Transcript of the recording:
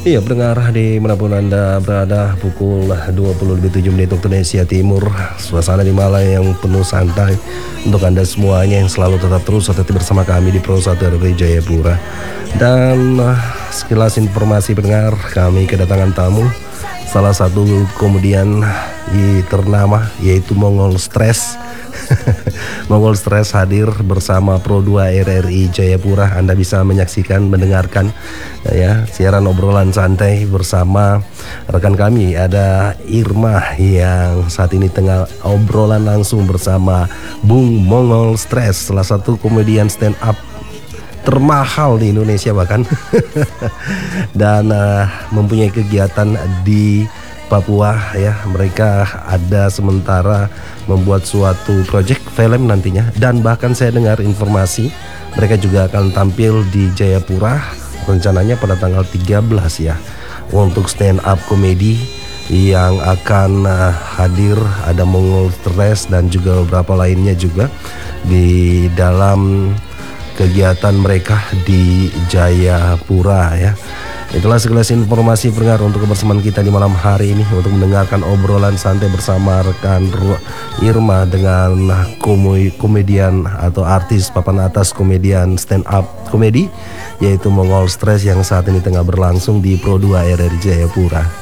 Iya, pendengar dimanapun Anda berada, pukul 20:07 waktu Indonesia Timur. Suasana di Malang yang penuh santai untuk Anda semuanya yang selalu tetap terus bersama kami di Pro 1 RRI Jayapura. Dan sekilas informasi pendengar, kami kedatangan tamu, salah satu komedian ternama yaitu Mongol Stress. Mongol Stress hadir bersama Pro 2 RRI Jayapura. Anda bisa menyaksikan, mendengarkan ya siaran obrolan santai bersama rekan kami. Ada Irma yang saat ini tengah obrolan langsung bersama Bung Mongol Stress, salah satu komedian stand up termahal di Indonesia bahkan. Dan mempunyai kegiatan di Papua ya. Mereka ada sementara membuat suatu project film nantinya, dan bahkan saya dengar informasi mereka juga akan tampil di Jayapura rencananya pada tanggal 13 ya, untuk stand up komedi yang akan hadir. Ada Mongol Stress dan juga beberapa lainnya juga di dalam kegiatan mereka di Jayapura ya. Itulah segelas informasi pendengar untuk kebersamaan kita di malam hari ini, untuk mendengarkan obrolan santai bersama rekan Irma dengan komedian atau artis papan atas komedian stand up komedi yaitu Mongol Stress yang saat ini tengah berlangsung di Pro 2 RRI Jayapura.